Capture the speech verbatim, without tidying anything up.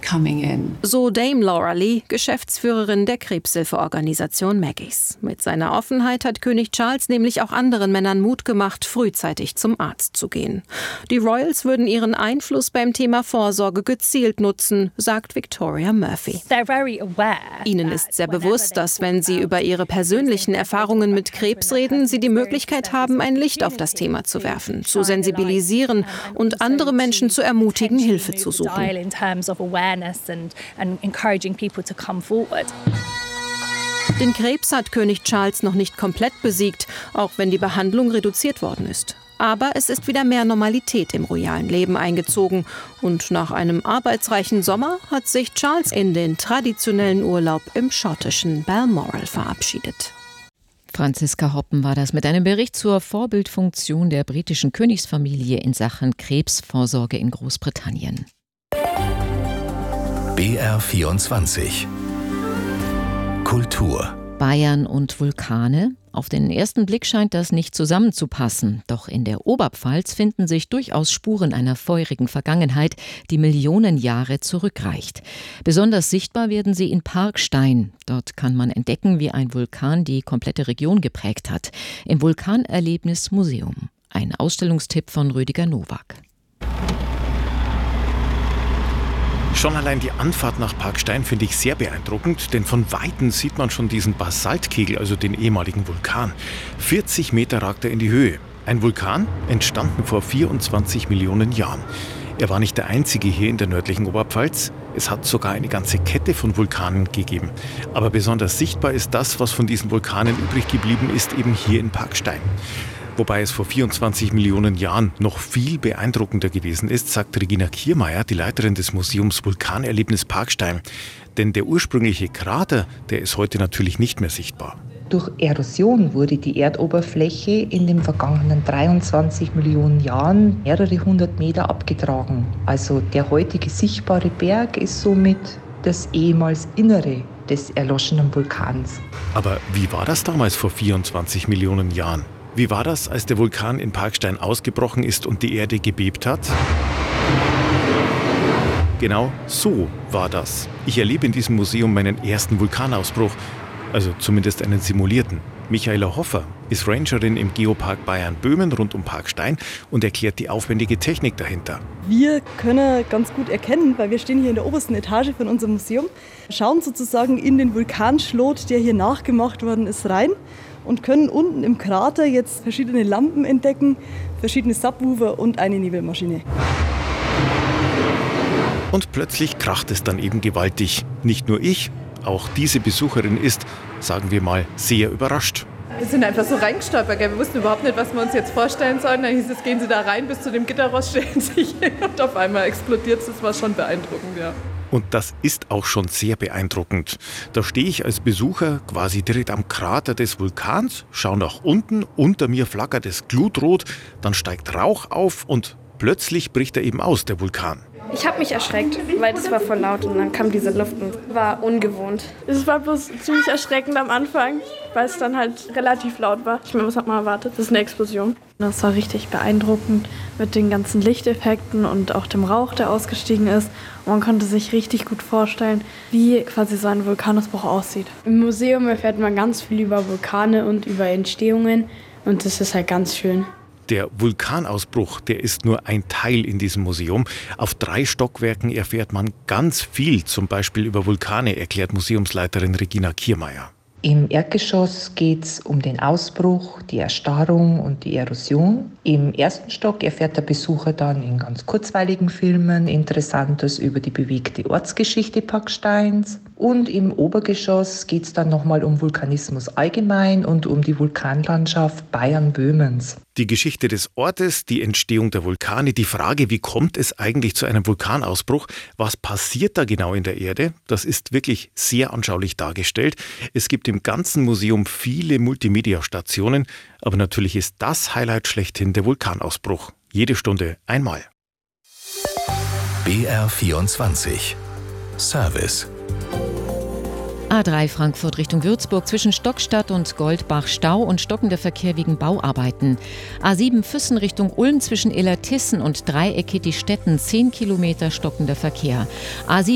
coming in. So Dame Laura Lee, Geschäftsführerin der Krebshilfeorganisation Maggie's. Mit seiner Offenheit hat König Charles nämlich auch anderen Männern Mut gemacht, frühzeitig zum Arzt zu gehen. Die Royals würden ihren Einfluss beim Thema Vorsorge gezielt nutzen, sagt Victoria Murphy. Ihnen ist sehr bewusst, dass wenn sie über ihre persönlichen Erfahrungen mit Krebs reden, sie die Möglichkeit haben, ein Licht auf das Thema zu werfen, zu sensibilisieren und andere Menschen zu ermutigen, Hilfe zu suchen. Den Krebs hat König Charles noch nicht komplett besiegt, auch wenn die Behandlung reduziert worden ist. Aber es ist wieder mehr Normalität im royalen Leben eingezogen. Und nach einem arbeitsreichen Sommer hat sich Charles in den traditionellen Urlaub im schottischen Balmoral verabschiedet. Franziska Hoppen war das mit einem Bericht zur Vorbildfunktion der britischen Königsfamilie in Sachen Krebsvorsorge in Großbritannien. B R vierundzwanzig Kultur. Bayern und Vulkane? Auf den ersten Blick scheint das nicht zusammenzupassen. Doch in der Oberpfalz finden sich durchaus Spuren einer feurigen Vergangenheit, die Millionen Jahre zurückreicht. Besonders sichtbar werden sie in Parkstein. Dort kann man entdecken, wie ein Vulkan die komplette Region geprägt hat. Im Vulkanerlebnismuseum. Ein Ausstellungstipp von Rüdiger Nowak. Schon allein die Anfahrt nach Parkstein finde ich sehr beeindruckend, denn von Weitem sieht man schon diesen Basaltkegel, also den ehemaligen Vulkan. vierzig Meter ragt er in die Höhe. Ein Vulkan, entstanden vor vierundzwanzig Millionen Jahren. Er war nicht der einzige hier in der nördlichen Oberpfalz. Es hat sogar eine ganze Kette von Vulkanen gegeben. Aber besonders sichtbar ist das, was von diesen Vulkanen übrig geblieben ist, eben hier in Parkstein. Wobei es vor vierundzwanzig Millionen Jahren noch viel beeindruckender gewesen ist, sagt Regina Kiermeier, die Leiterin des Museums Vulkanerlebnis Parkstein. Denn der ursprüngliche Krater, der ist heute natürlich nicht mehr sichtbar. Durch Erosion wurde die Erdoberfläche in den vergangenen dreiundzwanzig Millionen Jahren mehrere hundert Meter abgetragen. Also der heutige sichtbare Berg ist somit das ehemals Innere des erloschenen Vulkans. Aber wie war das damals vor vierundzwanzig Millionen Jahren? Wie war das, als der Vulkan in Parkstein ausgebrochen ist und die Erde gebebt hat? Genau so war das. Ich erlebe in diesem Museum meinen ersten Vulkanausbruch, also zumindest einen simulierten. Michaela Hoffer ist Rangerin im Geopark Bayern-Böhmen rund um Parkstein und erklärt die aufwendige Technik dahinter. Wir können ganz gut erkennen, weil wir stehen hier in der obersten Etage von unserem Museum, schauen sozusagen in den Vulkanschlot, der hier nachgemacht worden ist, rein. Und können unten im Krater jetzt verschiedene Lampen entdecken, verschiedene Subwoofer und eine Nebelmaschine. Und plötzlich kracht es dann eben gewaltig. Nicht nur ich, auch diese Besucherin ist, sagen wir mal, sehr überrascht. Wir sind einfach so reingestolpert, gell? Wir wussten überhaupt nicht, was wir uns jetzt vorstellen sollen. Dann hieß es, gehen Sie da rein, bis zu dem Gitterrost stellen Sie sich hin und auf einmal explodiert es. Das war schon beeindruckend, ja. Und das ist auch schon sehr beeindruckend. Da stehe ich als Besucher quasi direkt am Krater des Vulkans, schaue nach unten, unter mir flackert es glutrot, dann steigt Rauch auf und plötzlich bricht er eben aus, der Vulkan. Ich habe mich erschreckt, weil das war voll laut und dann kam diese Luft und war ungewohnt. Es war bloß ziemlich erschreckend am Anfang, weil es dann halt relativ laut war. Ich meine, was hat man erwartet? Das ist eine Explosion. Das war richtig beeindruckend mit den ganzen Lichteffekten und auch dem Rauch, der ausgestiegen ist. Und man konnte sich richtig gut vorstellen, wie quasi so ein Vulkanausbruch aussieht. Im Museum erfährt man ganz viel über Vulkane und über Entstehungen und das ist halt ganz schön. Der Vulkanausbruch, der ist nur ein Teil in diesem Museum. Auf drei Stockwerken erfährt man ganz viel, zum Beispiel über Vulkane, erklärt Museumsleiterin Regina Kiermeier. Im Erdgeschoss geht es um den Ausbruch, die Erstarrung und die Erosion. Im ersten Stock erfährt der Besucher dann in ganz kurzweiligen Filmen Interessantes über die bewegte Ortsgeschichte Parksteins. Und im Obergeschoss geht es dann nochmal um Vulkanismus allgemein und um die Vulkanlandschaft Bayern-Böhmens. Die Geschichte des Ortes, die Entstehung der Vulkane, die Frage, wie kommt es eigentlich zu einem Vulkanausbruch? Was passiert da genau in der Erde? Das ist wirklich sehr anschaulich dargestellt. Es gibt im ganzen Museum viele Multimedia-Stationen, aber natürlich ist das Highlight schlechthin der Vulkanausbruch. Jede Stunde einmal. B R vierundzwanzig Service. A drei Frankfurt Richtung Würzburg zwischen Stockstadt und Goldbach Stau und stockender Verkehr wegen Bauarbeiten. A sieben Füssen Richtung Ulm zwischen Illertissen und Dreieckig-Stetten zehn Kilometer stockender Verkehr. A sieben